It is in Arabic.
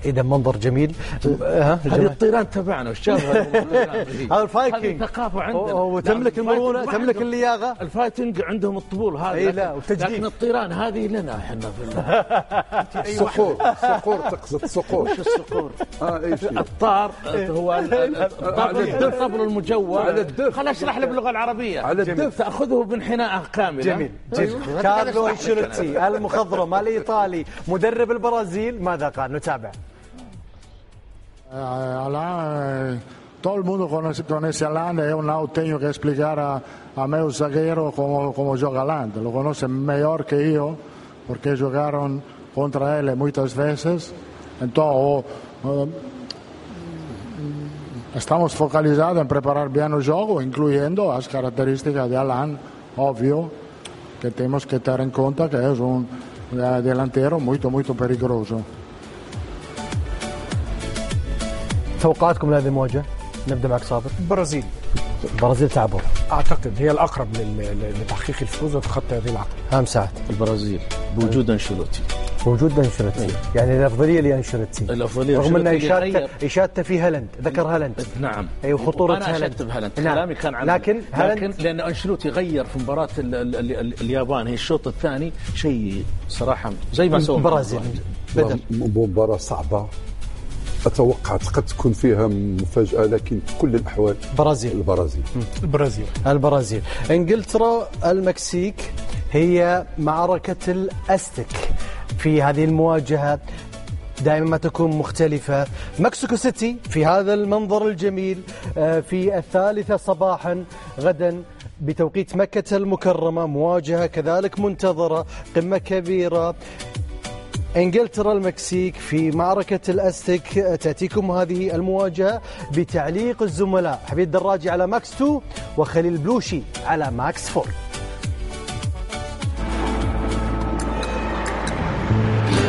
إذا منظر جميل. هذه الطيران تبعنا وش جابها؟ هذا الفايكنج، هذه ثقافة عندنا وتملك المرونة، تملك اللياقة. الفايتنج عندهم الطبول هذه، لكن الطيران هذه لنا احنا في الصقور. تقصد صقور؟ وش الصقور؟ الطار هو الطبل المجوع على الدف. خل اشرح لك باللغة العربية. على الدف تأخذه بانحناء كامل. جميل. كارلو أنشيلوتي المخضرم الإيطالي مدرب البرازيل ماذا قال؟ نتابع. Todo el mundo conoce a Alan, yo no tengo que explicar a meus zagueiro como joga Alan, lo conoce mejor que yo, porque jugaron contra él muchas veces, entonces estamos focalizados en preparar bien el juego, incluyendo las características de Alan, obvio, que tenemos que tener en cuenta que es un delantero muy peligroso. توقعاتكم لهذه المواجهة؟ نبدأ معك صابر. البرازيل تعبوا، أعتقد هي الأقرب لتحقيق الفوز وتخطي هذه العقبة. هام ساعات البرازيل بوجود أنشيلوتي. يعني الأفضلية لأنشيلوتي. رغم أن إشادته في هالاند، ذكر هالاند. نعم. أي وخطورة أنا أشدت بهالاند. نعم. كلامي كان عن لكن لأن أنشيلوتي غير في مباراة اليابان هي الشوط الثاني شيء صراحة زي ما سوى البرازيل. مباراة صعبة، أتوقع قد تكون فيها مفاجأة، لكن في كل الأحوال البرازيل. إنجلترا المكسيك هي معركة الأستك في هذه المواجهة، دائما ما تكون مختلفة. مكسيكو سيتي في هذا المنظر الجميل في 3 صباحا غدا بتوقيت مكة المكرمة، مواجهة كذلك منتظرة، قمة كبيرة. إنجلترا المكسيك في معركة الأستك. تأتيكم هذه المواجهة بتعليق الزملاء حبيب دراجي على ماكس 2 وخليل بلوشي على ماكس 4.